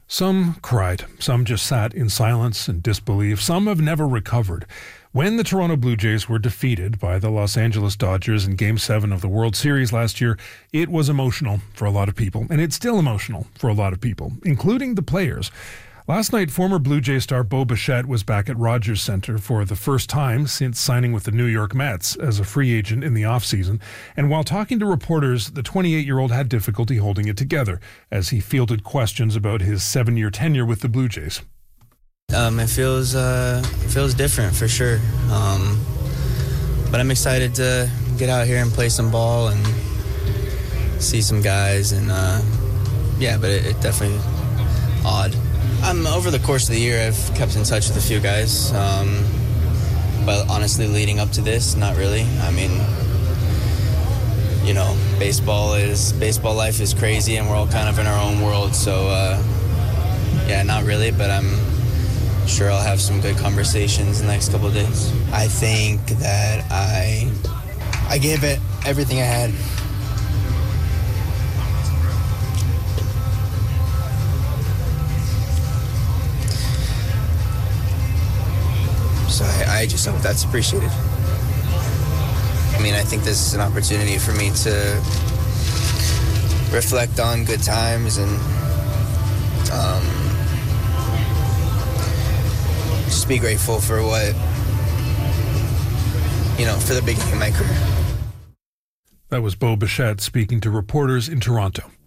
Some cried, some just sat in silence and disbelief, some have never recovered. When the Toronto Blue Jays were defeated by the Los Angeles Dodgers in Game 7 of the World Series last year, it was emotional for a lot of people, and it's still emotional for a lot of people, including the players. Last night, former Blue Jay star Bo Bichette was back at Rogers Centre for the first time since signing with the New York Mets as a free agent in the offseason. And while talking to reporters, the 28-year-old had difficulty holding it together as he fielded questions about his 7-year tenure with the Blue Jays. It feels different for sure. But I'm excited to get out here and play some ball and see some guys. And but it definitely odd. Over the course of the year, I've kept in touch with a few guys. But honestly, leading up to this, not really. I mean, baseball life is crazy, and we're all kind of in our own world. So, not really. But I'm sure I'll have some good conversations in the next couple of days. I think that I gave it everything I had. So I just hope that's appreciated. I mean, I think this is an opportunity for me to reflect on good times and just be grateful for for the beginning of my career. That was Bo Bichette speaking to reporters in Toronto.